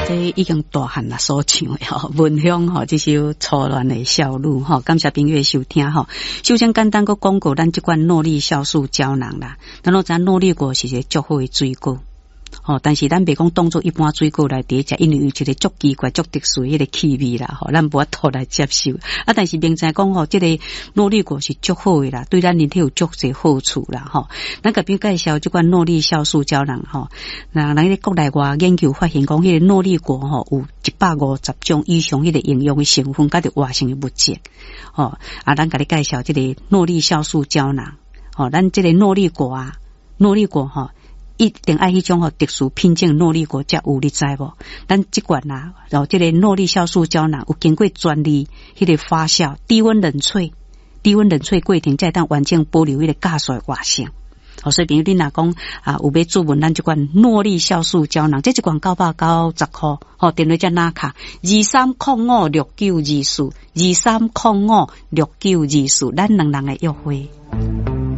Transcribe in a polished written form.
这已经大汉啦所唱的吼，闻香吼，这首初恋的少女吼，感谢朋友的收听吼。首先简单个广告，咱这款诺丽酵素胶囊啦，咱都知诺丽果是一个足好的水果。哦，但是咱别讲当做一般水果来伫食，因为有一个足奇怪、足特殊迄个气味啦，吼，咱无法度来接受。啊，但是明知讲吼，这个诺丽果是足好的啦，对咱人体有足侪好处啦，吼。咱甲别介绍这款诺丽酵素胶囊吼，那咱咧国内外研究发现讲，迄个诺丽果吼有150种以上迄个营养的成分，甲着活性的物质。哦，啊，咱甲你介绍这个诺丽酵素胶囊。哦，咱这个诺丽果吼。一定爱迄种吼特殊品种诺丽果才有，你知无？咱这款啦，然后这个诺丽酵素胶囊有经过专利迄个发酵、低温冷萃过程，才当完整保留迄个酵素的活性。好，所以比如你若讲啊，有要注文咱这款诺丽酵素胶囊，这一罐990块，吼，电话才拿卡23056924，23056924，咱2人的约会。